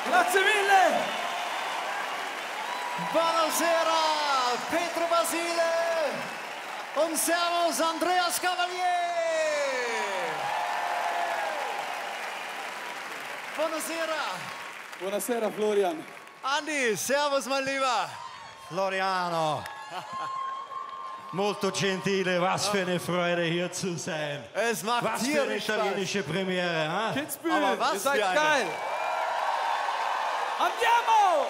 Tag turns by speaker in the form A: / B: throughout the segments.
A: Grazie mille!
B: Buonasera, Pietro Basile und Servus, Andreas Cavalier! Buonasera!
A: Buonasera Florian.
B: Andi, Servus, mein Lieber!
C: Floriano, molto gentile, was für eine Freude hier zu sein.
B: Es macht
C: Was für eine
B: tierisch Spaß.
C: italienische Premiere, ha?
A: Kitzbühel,
B: Aber was
A: ihr seid
B: für eine.
A: geil. Andiamo!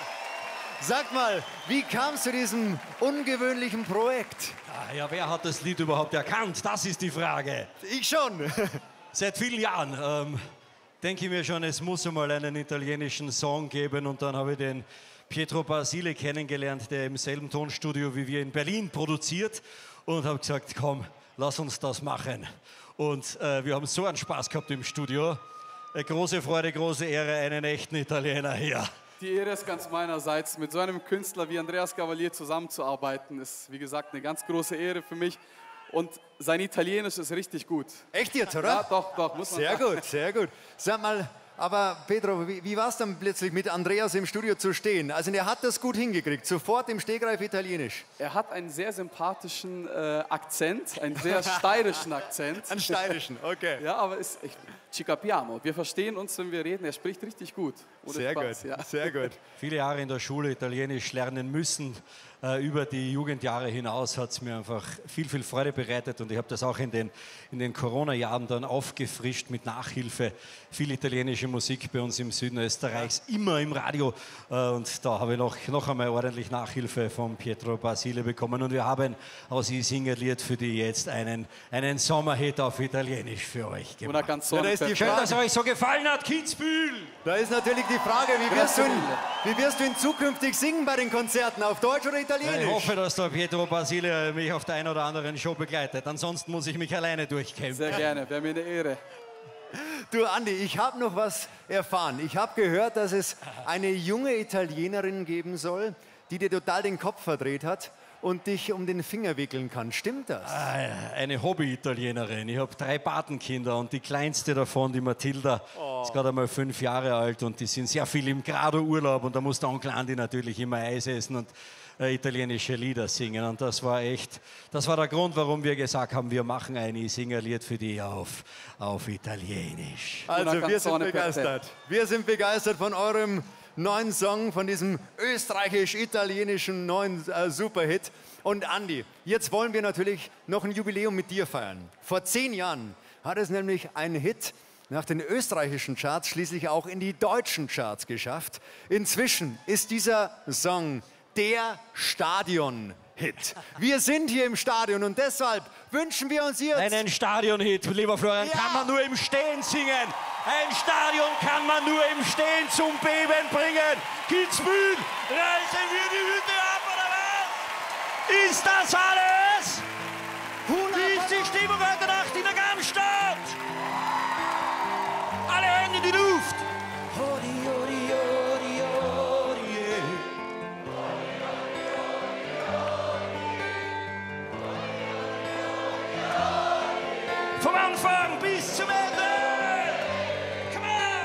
B: Sag mal, wie kam es zu diesem ungewöhnlichen Projekt?
C: Ja, wer hat das Lied überhaupt erkannt? Das ist die Frage.
B: Ich schon.
C: Seit vielen Jahren denke ich mir schon, es muss einmal einen italienischen Song geben. Und dann habe ich den Pietro Basile kennengelernt, der im selben Tonstudio wie wir in Berlin produziert. Und habe gesagt, komm, lass uns das machen. Und wir haben so einen Spaß gehabt im Studio. Große Freude, große Ehre, einen echten Italiener hier.
A: Die Ehre ist ganz meinerseits. Mit so einem Künstler wie Andreas Cavalier zusammenzuarbeiten, ist, wie gesagt, eine ganz große Ehre für mich. Und sein Italienisch ist richtig gut.
B: Echt jetzt, oder?
A: Ja, doch, muss man
B: Sehr
A: sagen.
B: gut, sehr gut. Sag mal, aber Pedro, wie war es dann plötzlich mit Andreas im Studio zu stehen? Also er hat das gut hingekriegt, sofort im Stegreif Italienisch.
A: Er hat einen sehr sympathischen Akzent, einen sehr steirischen Akzent.
B: Einen steirischen, okay.
A: Ja, aber ci capiamo. Wir verstehen uns, wenn wir reden. Er spricht richtig gut. Ohne
B: Sehr
A: Spaß,
B: gut,
A: ja.
B: sehr gut.
C: Viele Jahre in der Schule Italienisch lernen müssen. Über die Jugendjahre hinaus hat es mir einfach viel, viel Freude bereitet. Und ich habe das auch in den Corona-Jahren dann aufgefrischt mit Nachhilfe. Viel italienische Musik bei uns im Süden Österreichs, immer im Radio. Und da habe ich noch einmal ordentlich Nachhilfe von Pietro Basile bekommen. Und wir haben aus I Singerlied für die jetzt einen Sommerhit auf Italienisch für euch
A: Una
C: gemacht.
A: canzone
B: Ja, da ist die
A: per-
C: Schön, dass euch so gefallen hat, Kitzbühel!
B: Da ist natürlich die Frage, wie wirst du ihn zukünftig singen bei den Konzerten, auf Deutsch oder Italienisch?
C: Ich hoffe, dass der Pietro Basile mich auf der einen oder anderen Show begleitet. Ansonsten muss ich mich alleine durchkämpfen.
A: Sehr gerne, wäre mir eine Ehre.
B: Du Andi, ich habe noch was erfahren. Ich habe gehört, dass es eine junge Italienerin geben soll, die dir total den Kopf verdreht hat und dich um den Finger wickeln kann. Stimmt das?
C: Eine Hobby-Italienerin. Ich habe 3 Patenkinder und die kleinste davon, die Matilda, ist gerade einmal 5 Jahre alt und die sind sehr viel im Grado-Urlaub und da muss der Onkel Andi natürlich immer Eis essen und italienische Lieder singen. Und das war der Grund, warum wir gesagt haben, wir machen ein Singerlied für die auf Italienisch.
B: Also wir sind
A: canzone per te.
B: begeistert. Wir sind begeistert von eurem neuen Song, von diesem österreichisch-italienischen neuen Superhit. Und Andi, jetzt wollen wir natürlich noch ein Jubiläum mit dir feiern. Vor 10 Jahren hat es nämlich einen Hit nach den österreichischen Charts schließlich auch in die deutschen Charts geschafft. Inzwischen ist dieser Song der Stadion-Hit. Wir sind hier im Stadion und deshalb wünschen wir uns jetzt...
C: Einen Stadion-Hit, lieber Florian,
B: Ja.
C: kann man nur im Stehen singen. Ein Stadion kann man nur im Stehen zum Beben bringen. Kitzbühel, reißen wir die Hütte ab, oder was? Ist das alles?